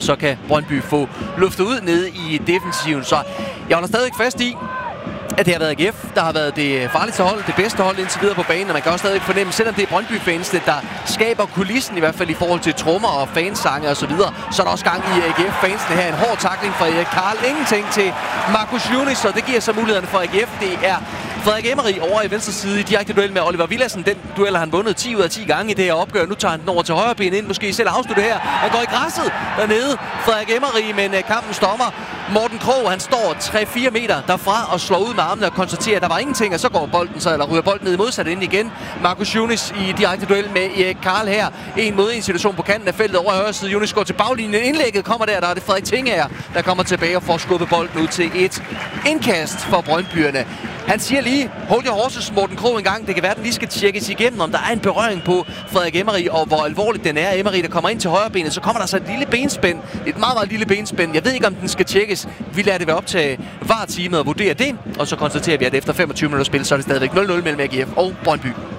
så kan Brøndby få luftet ud nede i defensiven. Så jeg holder stadig fast i, at det har været AGF, der har været det farligste hold, det bedste hold indtil videre på banen, og man kan også stadig fornemme, selvom det er Brøndby-fansene, der skaber kulissen, i hvert fald i forhold til trommer og fansange og så videre, så er der også gang i AGF-fansene her. En hård tackling fra Erik Karl, ingenting til Marcus Yunis, og det giver så mulighederne for AGF. Det er Frederik Emery over i venstre side i direkte duel med Oliver Villadsen. Den duel har han vundet 10 ud af 10 gange i det her opgør. Nu tager han den over til højre ben ind, måske selv afslutte her. Han går i græsset dernede, Frederik Emery, men kampen stopper. Morten Krog, han står 3-4 meter derfra og slår ud med armene og konstaterer, at der var ingenting, og så går bolden så, eller ryger bolden ned i modsat ind igen. Marcus Yunis i direkte duel med Erik Karl her. En mod en situation på kanten af feltet over i højre side. Yunis går til baglinjen. Indlægget kommer der er det Frederik Tingager, der kommer tilbage og får skubbet bolden ud til et indkast for Brøndbyerne. Han siger lige, hold your horses, Morten Krog en gang. Det kan være, at den lige skal tjekkes igennem, om der er en berøring på Frederik Emery, og hvor alvorligt den er. Emery, der kommer ind til højre benet, så kommer der så et lille benspænd. Et meget, meget lille benspænd. Jeg ved ikke, om den skal tjekkes. Vi lader det være op til VAR-teamet at vurdere det, og så konstaterer vi, at efter 25 minutter spil, så er det stadigvæk 0-0 mellem AGF og Brøndby.